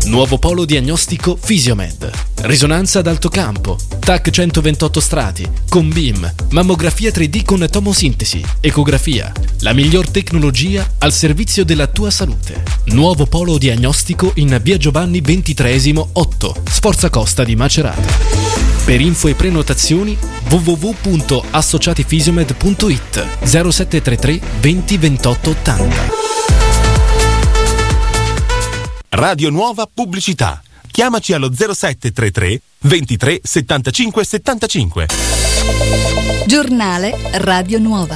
Nuovo polo diagnostico Fisiomed. Risonanza ad alto campo, TAC 128 strati, con BIM, mammografia 3D con tomosintesi, ecografia. La miglior tecnologia al servizio della tua salute. Nuovo polo diagnostico in via Giovanni XXIII 8, Sforza Costa di Macerata. Per info e prenotazioni www.associatifisiomed.it 0733 20 28 80. Radio Nuova Pubblicità. Chiamaci allo 0733 23 75 75. Giornale Radio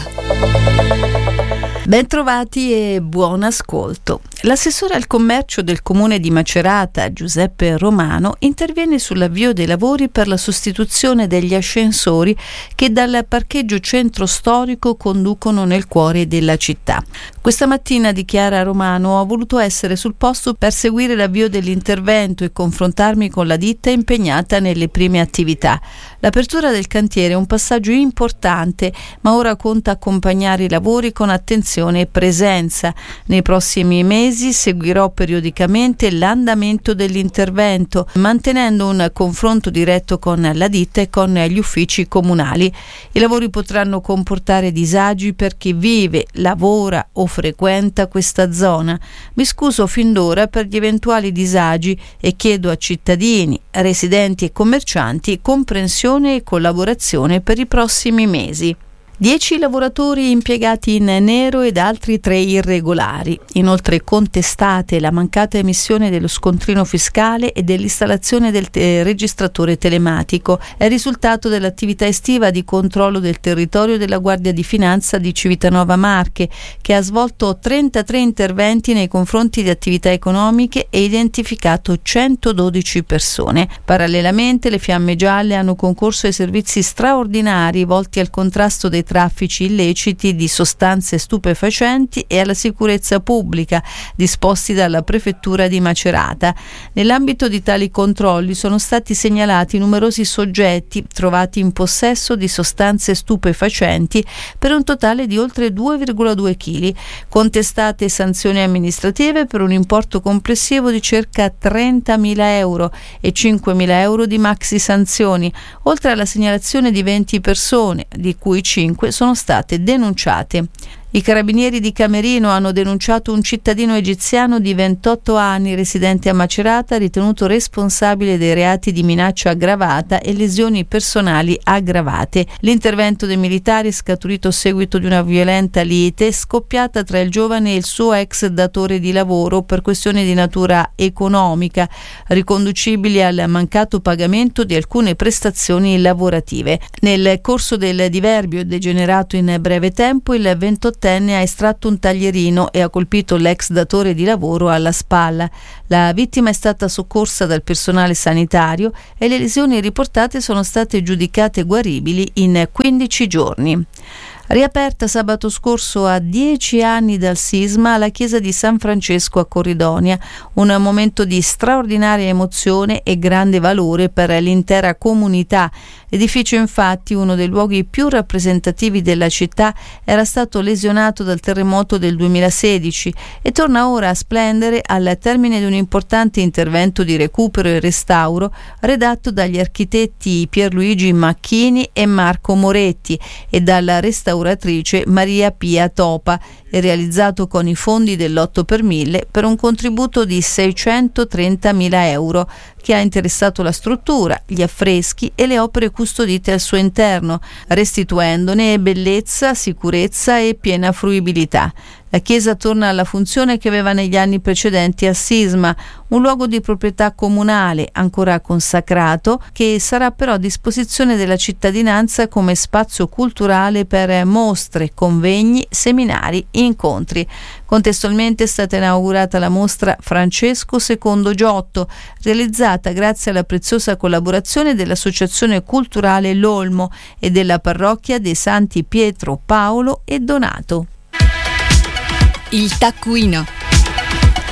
Nuova. Bentrovati e buon ascolto. L'assessore al commercio del comune di Macerata, Giuseppe Romano, interviene sull'avvio dei lavori per la sostituzione degli ascensori che dal parcheggio centro storico conducono nel cuore della città. Questa mattina, dichiara Romano, ho voluto essere sul posto per seguire l'avvio dell'intervento e confrontarmi con la ditta impegnata nelle prime attività. L'apertura del cantiere è un passaggio importante, ma ora conta accompagnare i lavori con attenzione e presenza. Nei prossimi mesi seguirò periodicamente l'andamento dell'intervento, mantenendo un confronto diretto con la ditta e con gli uffici comunali. I lavori potranno comportare disagi per chi vive, lavora o frequenta questa zona. Mi scuso fin d'ora per gli eventuali disagi e chiedo a cittadini, residenti e commercianti comprensione e collaborazione per i prossimi mesi. 10 lavoratori impiegati in nero ed altri 3 irregolari. Inoltre contestate la mancata emissione dello scontrino fiscale e dell'installazione del registratore telematico. È risultato dell'attività estiva di controllo del territorio della Guardia di Finanza di Civitanova Marche, che ha svolto 33 interventi nei confronti di attività economiche e identificato 112 persone. Parallelamente le Fiamme Gialle hanno concorso ai servizi straordinari volti al contrasto dei traffici illeciti di sostanze stupefacenti e alla sicurezza pubblica, disposti dalla Prefettura di Macerata. Nell'ambito di tali controlli sono stati segnalati numerosi soggetti trovati in possesso di sostanze stupefacenti per un totale di oltre 2,2 kg, contestate sanzioni amministrative per un importo complessivo di circa 30.000 euro e 5.000 euro di maxi sanzioni, oltre alla segnalazione di 20 persone, di cui 5 sono state denunciate. I carabinieri di Camerino hanno denunciato un cittadino egiziano di 28 anni residente a Macerata ritenuto responsabile dei reati di minaccia aggravata e lesioni personali aggravate. L'intervento dei militari è scaturito a seguito di una violenta lite scoppiata tra il giovane e il suo ex datore di lavoro per questioni di natura economica, riconducibili al mancato pagamento di alcune prestazioni lavorative. Nel corso del diverbio degenerato in breve tempo, il 28enne ha estratto un taglierino e ha colpito l'ex datore di lavoro alla spalla. La vittima è stata soccorsa dal personale sanitario e le lesioni riportate sono state giudicate guaribili in 15 giorni. Riaperta sabato scorso a 10 anni dal sisma la chiesa di San Francesco a Corridonia, un momento di straordinaria emozione e grande valore per l'intera comunità. L'edificio, infatti, uno dei luoghi più rappresentativi della città, era stato lesionato dal terremoto del 2016 e torna ora a splendere al termine di un importante intervento di recupero e restauro redatto dagli architetti Pierluigi Macchini e Marco Moretti e dalla restauratrice Maria Pia Topa, e realizzato con i fondi dell'8 per 1000 per un contributo di 630.000 euro, che ha interessato la struttura, gli affreschi e le opere custodite al suo interno, restituendone bellezza, sicurezza e piena fruibilità. La chiesa torna alla funzione che aveva negli anni precedenti al sisma, un luogo di proprietà comunale ancora consacrato, che sarà però a disposizione della cittadinanza come spazio culturale per mostre, convegni, seminari, incontri. Contestualmente è stata inaugurata la mostra Francesco II Giotto, realizzata grazie alla preziosa collaborazione dell'Associazione Culturale L'Olmo e della Parrocchia dei Santi Pietro, Paolo e Donato. Il taccuino.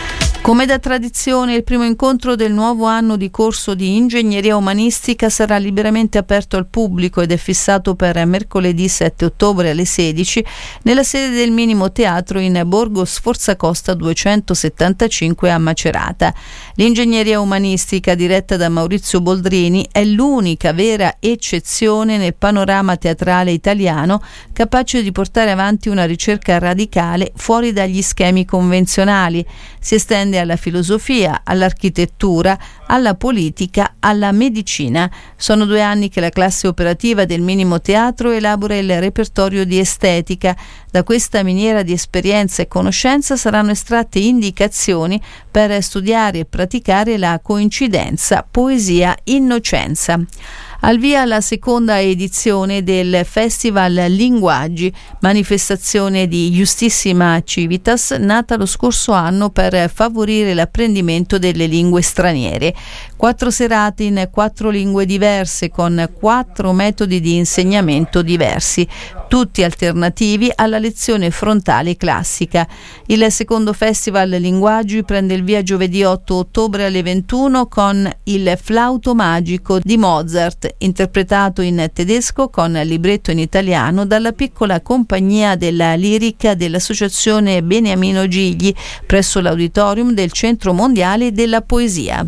Come da tradizione, il primo incontro del nuovo anno di corso di ingegneria umanistica sarà liberamente aperto al pubblico ed è fissato per mercoledì 7 ottobre alle 16 nella sede del Minimo Teatro in Borgo Sforzacosta 275 a Macerata. L'ingegneria umanistica, diretta da Maurizio Boldrini, è l'unica vera eccezione nel panorama teatrale italiano capace di portare avanti una ricerca radicale fuori dagli schemi convenzionali. Si estende alla filosofia, all'architettura, alla politica, alla medicina. Sono 2 anni che la classe operativa del Minimo Teatro elabora il repertorio di estetica. Da questa miniera di esperienza e conoscenza saranno estratte indicazioni per studiare e praticare la coincidenza poesia-innocenza. Al via la seconda edizione del Festival Linguaggi, manifestazione di Justissima Civitas, nata lo scorso anno per favorire l'apprendimento delle lingue straniere. 4 serate in 4 lingue diverse con 4 metodi di insegnamento diversi, tutti alternativi alla lezione frontale classica. Il secondo Festival Linguaggi prende il via giovedì 8 ottobre alle 21 con il Flauto Magico di Mozart, interpretato in tedesco con libretto in italiano dalla piccola compagnia della lirica dell'Associazione Beniamino Gigli presso l'Auditorium del Centro Mondiale della Poesia.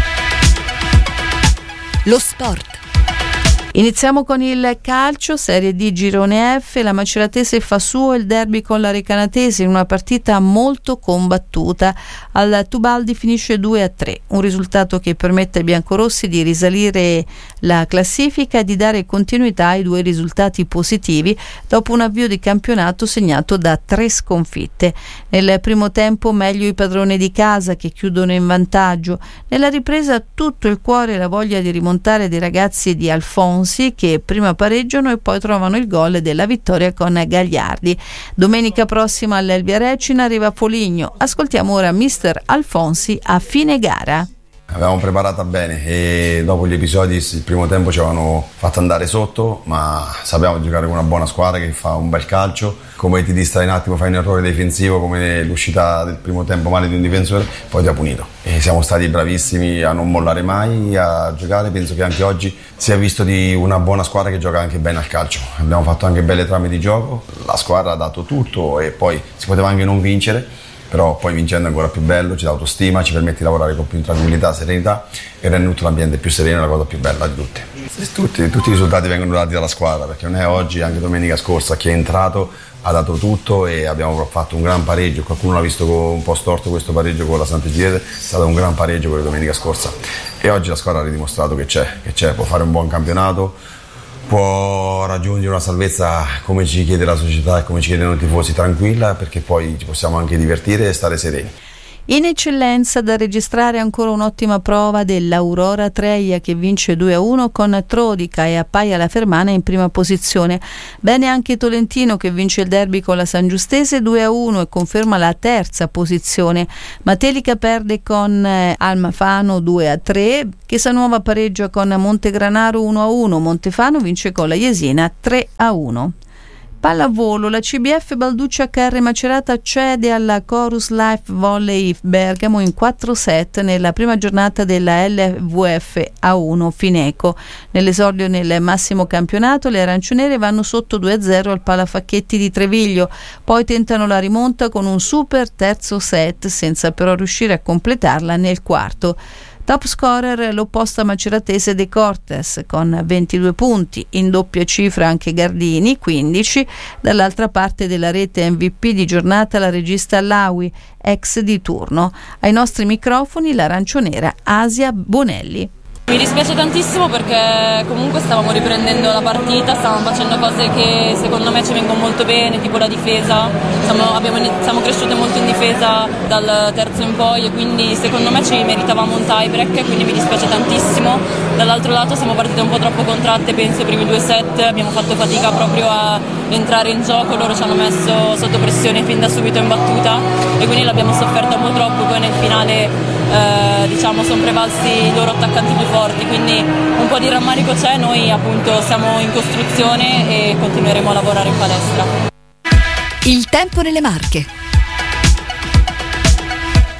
Lo sport. Iniziamo con il calcio, Serie D Girone F. La Maceratese fa suo il derby con la Recanatese in una partita molto combattuta. Al Tubaldi finisce 2-3, un risultato che permette ai biancorossi di risalire la classifica e di dare continuità ai 2 risultati positivi dopo un avvio di campionato segnato da 3 sconfitte. Nel primo tempo meglio i padroni di casa che chiudono in vantaggio. Nella ripresa tutto il cuore e la voglia di rimontare dei ragazzi di Alfonsi che prima pareggiano e poi trovano il gol della vittoria con Gagliardi. Domenica prossima all'Elvia Recina arriva Foligno. Ascoltiamo ora mister Alfonsi a fine gara. Avevamo preparata bene e dopo gli episodi il primo tempo ci avevano fatto andare sotto, ma sappiamo giocare con una buona squadra che fa un bel calcio. Come ti distrai un attimo, fai un errore difensivo come l'uscita del primo tempo male di un difensore, poi ti ha punito. E siamo stati bravissimi a non mollare mai, a giocare. Penso che anche oggi si è visto di una buona squadra che gioca anche bene al calcio. Abbiamo fatto anche belle trame di gioco, la squadra ha dato tutto e poi si poteva anche non vincere. Però poi vincendo è ancora più bello, ci dà autostima, ci permette di lavorare con più tranquillità, serenità e rende tutto l'ambiente più sereno, la cosa più bella di tutte. Tutti i risultati vengono dati dalla squadra, perché non è oggi, anche domenica scorsa, chi è entrato ha dato tutto e abbiamo fatto un gran pareggio. Qualcuno l'ha visto un po' storto questo pareggio con la Sant'Egidiade, è stato un gran pareggio quello di domenica scorsa e oggi la squadra ha ridimostrato che c'è, può fare un buon campionato, può raggiungere una salvezza come ci chiede la società e come ci chiedono i tifosi, tranquilla, perché poi ci possiamo anche divertire e stare sereni. In eccellenza da registrare ancora un'ottima prova dell'Aurora Treia che vince 2-1 con Trodica e appaia la Fermana in prima posizione. Bene anche Tolentino che vince il derby con la San Giustese 2-1 e conferma la terza posizione. Matelica perde con Almafano 2-3, Chesanuova pareggia con Montegranaro 1-1, Montefano vince con la Jesina 3-1. Pallavolo, la CBF Balduccia HR Macerata cede alla Chorus Life Volley Bergamo in 4 set nella prima giornata della LVF A1 Fineco. Nell'esordio nel massimo campionato le arancionere vanno sotto 2-0 al Palafacchetti di Treviglio, poi tentano la rimonta con un super terzo set senza però riuscire a completarla nel quarto. Top scorer l'opposta maceratese De Cortes con 22 punti, in doppia cifra anche Gardini 15, dall'altra parte della rete MVP di giornata la regista Laui, ex di turno. Ai nostri microfoni l'aranciονera Asia Bonelli. Mi dispiace tantissimo perché comunque stavamo riprendendo la partita, stavamo facendo cose che secondo me ci vengono molto bene, tipo la difesa, siamo cresciute molto in difesa dal terzo in poi e quindi secondo me ci meritavamo un tie break e quindi mi dispiace tantissimo. Dall'altro lato siamo partite un po' troppo contratte, penso i primi 2 set, abbiamo fatto fatica proprio a entrare in gioco, loro ci hanno messo sotto pressione fin da subito in battuta e quindi l'abbiamo sofferta un po' troppo, poi nel finale sono prevalsi i loro attaccanti più forti, quindi un po' di rammarico c'è, noi appunto siamo in costruzione e continueremo a lavorare in palestra. Il tempo nelle Marche.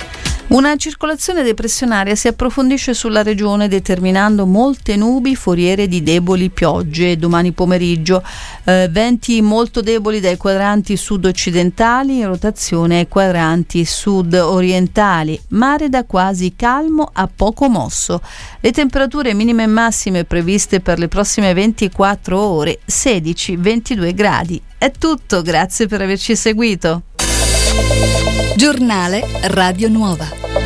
Una circolazione depressionaria si approfondisce sulla regione determinando molte nubi foriere di deboli piogge domani pomeriggio, venti molto deboli dai quadranti sud-occidentali in rotazione ai quadranti sud-orientali, mare da quasi calmo a poco mosso. Le temperature minime e massime previste per le prossime 24 ore 16-22 gradi. È tutto, grazie per averci seguito. Giornale Radio Nuova.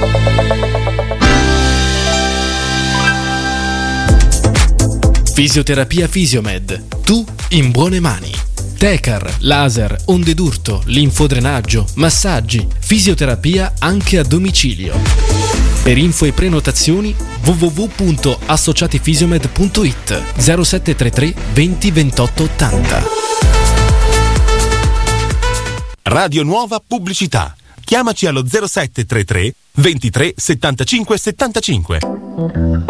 Fisioterapia Fisiomed. Tu in buone mani. Tecar, laser, onde d'urto, linfodrenaggio, massaggi, fisioterapia anche a domicilio. Per info e prenotazioni www.associatifisiomed.it 0733 20 28 80. Radio Nuova Pubblicità. Chiamaci allo 0733 23 75 75.